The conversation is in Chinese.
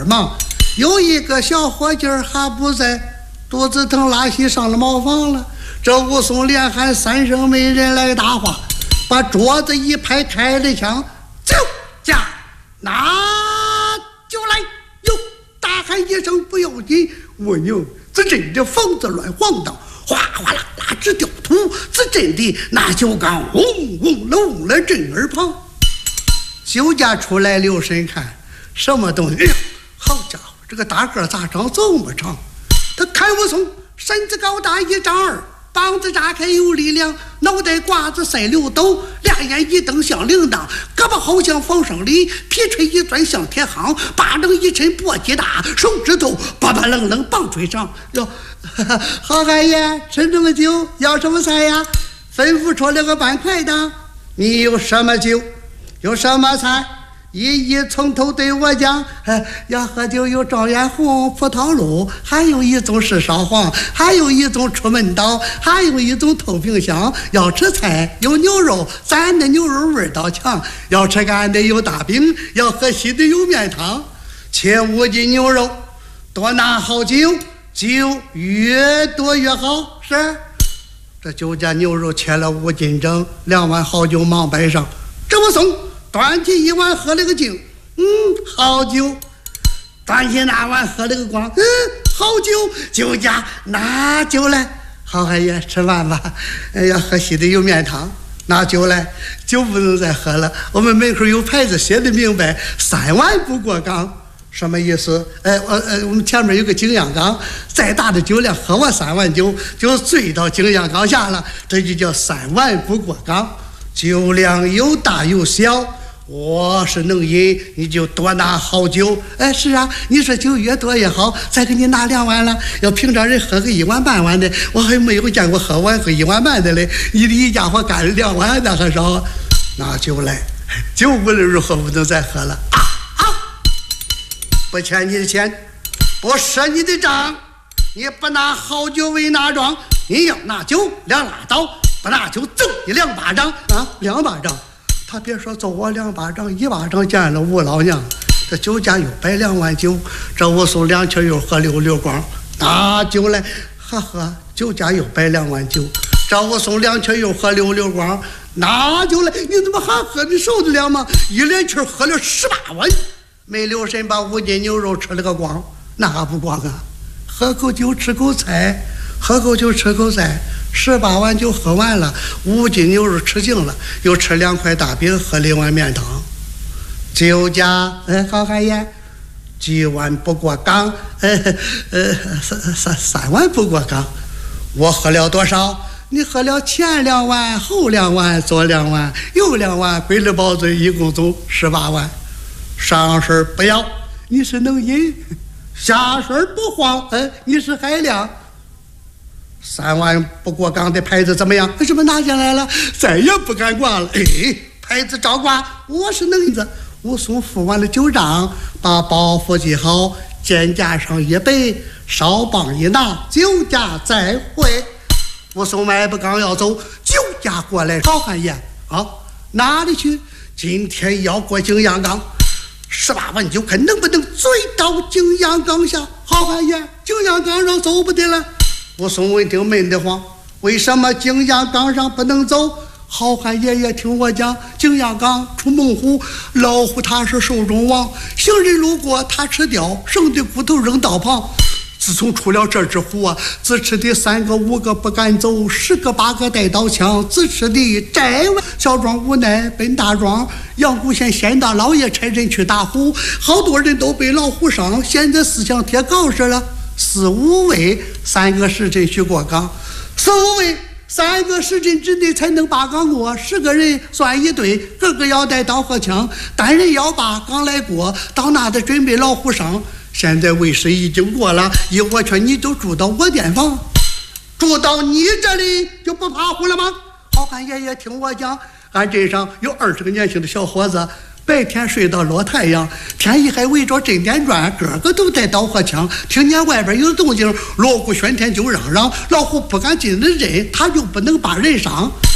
儿忙。有一个小伙计儿还不在，肚子疼拉稀上了茅房了。这武松连喊3声没人来搭话，把桌子一拍，开了枪，就驾拿就来！哟，大喊一声不要紧，我牛，这真的房子乱晃荡，哗哗啦啦直掉土，这真的那酒缸嗡嗡隆了震耳旁。酒家出来留神看，什么东西？好家伙，这个大个咋长这么长？他看武松身子高大1丈2，膀子扎开有力量，脑袋瓜子塞溜斗，两眼一瞪像铃铛，胳膊好像房上里，皮锤一钻像铁夯，巴掌一抻簸箕大，手指头巴巴愣愣棒槌上。哟，好汉爷吃什么酒？要什么菜呀？吩咐出来个半块的。你有什么酒？有什么菜？一一从头对我讲。要喝酒有状元红、葡萄露，还有一种是烧黄，还有一种出门刀，还有一种透冰箱。要吃菜有牛肉，咱的牛肉味道强；要吃干的有大饼，要喝稀的有面汤。切5斤牛肉，多拿好酒，酒越多越好。是，这酒家牛肉切了5斤整，2碗好酒忙摆上。这武松端起1碗喝了个净，好酒。端起那碗喝了个光，好酒。酒家拿酒来，好汉爷吃饭吧。要喝稀的有面汤。拿酒来，酒不能再喝了。我们门口有牌子写的明白，3碗不过岗。什么意思？我们前面有个景阳冈，再大的酒量喝完3碗酒就醉到景阳冈下了，这就叫3碗不过岗。酒量有大有小，我是能饮，你就多拿好酒。是啊，你说酒越多越好，再给你拿2碗了。要平常人喝个1碗半碗的，我还没有见过喝完个1碗半的嘞。你这一家伙干2碗那还少。拿酒来，酒无论如何不能再喝了。不欠你的钱，不赊你的账。你不拿好酒为拿庄，你要拿酒2拉倒，不拿酒揍你2巴掌啊！2巴掌。他别说揍我2巴掌，1巴掌见了吴老娘。这酒家又摆2碗酒，这武松2气又喝溜光。拿酒来，喝，酒家又摆2碗酒，这武松2气又喝溜光。拿酒来，你怎么还喝的受得了吗？一连气喝了18碗，没留神把5斤牛肉吃了个光。那还不光啊，喝口酒吃口菜，喝口酒吃口菜，18碗酒喝完了，5斤牛肉吃净了，又吃2块大饼，喝了1碗面汤。酒家好汉爷，1碗不过岗，3碗不过岗。我喝了多少？你喝了前2碗，后2碗，左2碗，右2碗，归了包嘴，一共总18碗。上身不要，你是能饮；下身不慌，你是海量。3碗不过岗的牌子怎么样？什么拿下来了？再也不敢挂了。牌子照挂，我是能子。武松付完了酒账，把包袱系好，肩架上一背，哨棒一拿，酒家再会。武松迈步刚要走，酒家过来，好汉爷啊，哪里去？今天要过景阳冈，18碗酒，看能不能醉到景阳冈下。好汉爷，景阳冈上走不得了。武松闻听闷得慌，为什么景阳冈上不能走？好汉爷爷听我讲，景阳冈出猛虎，老虎他是兽中王，行人路过他吃掉，剩的骨头扔道旁。自从出了这只虎啊，自吃的3个5个不敢走，10个8个带刀枪，自吃的寨外小庄无奈奔大庄，阳谷县县大老爷差人去打虎，好多人都被老虎伤，现在思想贴告示了，4、5位3个时辰去过岗，4、5位3个时辰之内才能把岗过，10个人算一队，个个要带刀和枪，单人要把岗来过，到那的准备老虎伤。现在卫士已经过了，我劝你就住到我店房，住到你这里就不怕虎了吗？好汉爷爷听我讲，俺镇上有20个年轻的小伙子，白天睡到落太阳，天一还围着镇店转，个个都带刀和枪，听见外边有动静，锣鼓喧天就嚷嚷，老虎不敢进的人，他就不能把人伤。